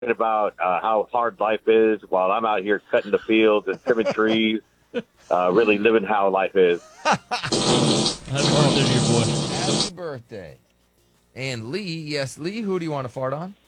about how hard life is while I'm out here cutting the fields and trimming trees, really living how life is. Happy birthday to your boy. Happy birthday. And Lee, yes, Lee, who do you want to fart on?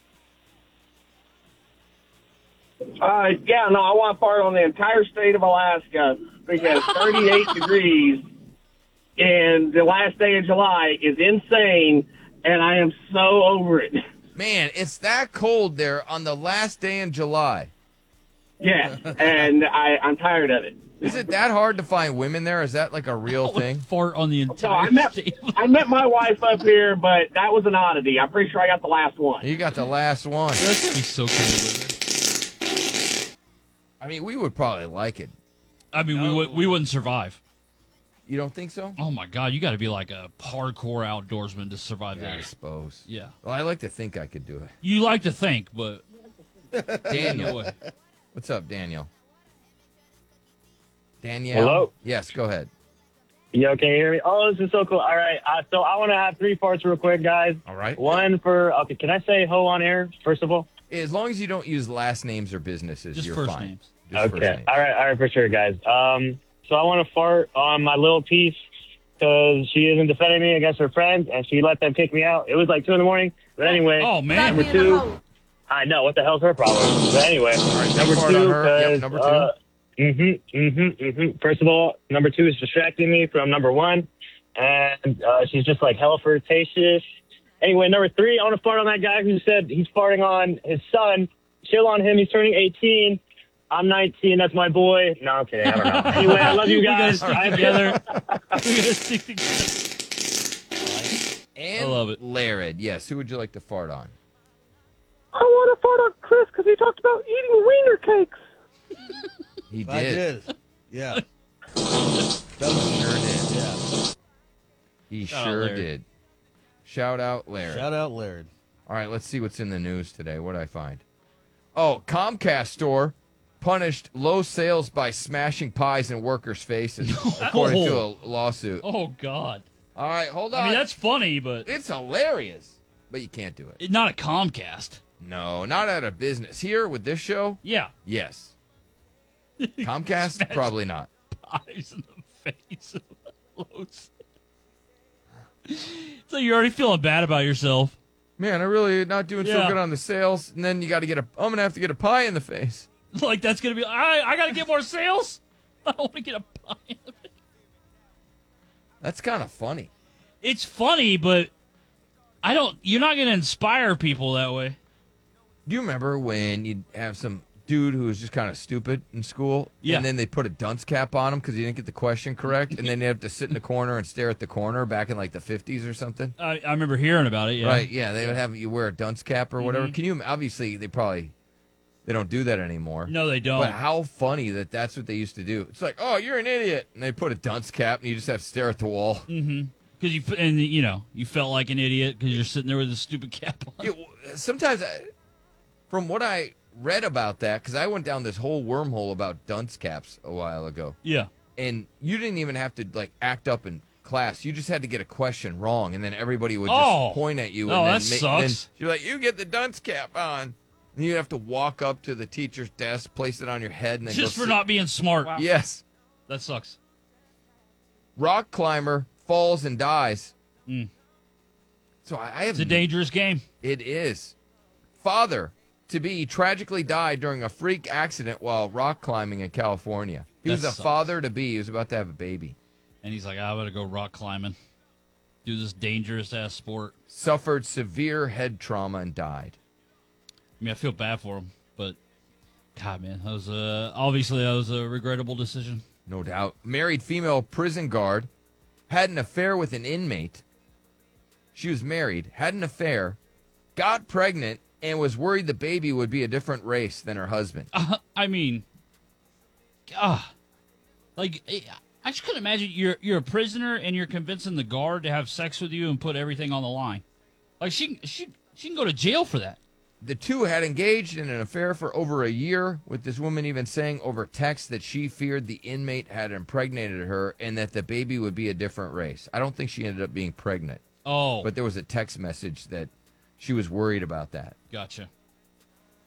Yeah, no, I want to fart on the entire state of Alaska because 38 degrees in the last day of July is insane, and I am so over it. Man, it's that cold there on the last day in July. Yeah, and I'm tired of it. Is it that hard to find women there? Is that like a real thing? Fart on the So entire state. I met my wife up here, but that was an oddity. I'm pretty sure I got the last one. You got the last one. That's gonna be so cool. I mean, we would probably like it. I mean, we wouldn't survive. You don't think so? Oh my God, you got to be like a hardcore outdoorsman to survive Yeah, I that. suppose. Yeah. Well, I like to think I could do it. You like to think, but Daniel. no way. What's up, Daniel? Danielle? Hello? Yes, go ahead. Yo, can you hear me? Oh, this is so cool. All right. So I want to have 3 parts real quick, guys. All right. One for, okay, can I say ho on air, first of all? As long as you don't use last names or businesses, Just you're first fine. names. Just first Okay. names. All right, for sure, guys. So I want to fart on my little piece because she isn't defending me against her friends, and she let them kick me out. It was like 2 in the morning. But anyway. Oh, man. Number 2. I know. What the hell's her problem? But anyway. All right, number fart 2. on her. Yep, number 2. First of all, number 2 is distracting me from number 1. And she's just like hella flirtatious. Anyway, number 3, I want to fart on that guy who said he's farting on his son. Chill on him. He's turning 18. I'm 19. That's my boy. No, I'm kidding. I don't know. Anyway, I love you guys. We gotta stick together. We gotta stick together. And I love it. Laird, yes. Who would you like to fart on? I want to fart on Chris because he talked about eating wiener cakes. He I did. did. Yeah. Sure did. Yeah. He Shout out sure Laird. did. Shout out Laird. Shout out Laird. All right, let's see what's in the news today. What did I find? Oh, Comcast store punished low sales by smashing pies in workers' faces, according to a lawsuit. Oh, God. All right, hold on. I mean, that's funny, but It's hilarious, but you can't do it. not a Comcast. No, not out of business. Here with this show, Yeah. yes. Comcast, Smash probably not. Pies in the face of Lowe's. So you're already feeling bad about yourself. Man, I'm really not doing so Yeah. good on the sales, and then you got to get I'm gonna have to get a pie in the face. Like, that's going to be, I got to get more sales? I don't want to get a pie in the face. That's kind of funny. It's funny, but you're not going to inspire people that way. Do you remember when you'd have some dude who was just kind of stupid in school, Yeah. and then they put a dunce cap on him because he didn't get the question correct, and then they have to sit in the corner and stare at the corner back in like the 50s or something? I remember hearing about it, yeah. Right, yeah, they would have you wear a dunce cap or whatever. Mhm. Can you, obviously, they don't do that anymore. No, they don't. But how funny that's what they used to do. It's like, oh, you're an idiot. And they put a dunce cap, and you just have to stare at the wall. Mm-hmm. Because you felt like an idiot because you're sitting there with a stupid cap on. Sometimes, from what I read about that, because I went down this whole wormhole about dunce caps a while ago. Yeah. And you didn't even have to, like, act up in class. You just had to get a question wrong, and then everybody would just point at you. Oh, and that then sucks. Then you're like, you get the dunce cap on. And you have to walk up to the teacher's desk, place it on your head, and then Just go for sit. not being smart. Wow. Yes. That sucks. Rock climber falls and dies. Mm. So I have. It's a dangerous game. It is. Father-to-be tragically died during a freak accident while rock climbing in California. He That was a sucks. father-to-be. He was about to have a baby. And he's like, I gotta go rock climbing. Do this dangerous ass sport. Suffered severe head trauma and died. I mean, I feel bad for him, but God, man, that was obviously a regrettable decision. No doubt. Married female prison guard had an affair with an inmate. She was married, had an affair, got pregnant, and was worried the baby would be a different race than her husband. I mean, like I just couldn't imagine you're a prisoner and you're convincing the guard to have sex with you and put everything on the line. Like she can go to jail for that. The two had engaged in an affair for over a year, with this woman even saying over text that she feared the inmate had impregnated her and that the baby would be a different race. I don't think she ended up being pregnant. Oh. But there was a text message that she was worried about that. Gotcha.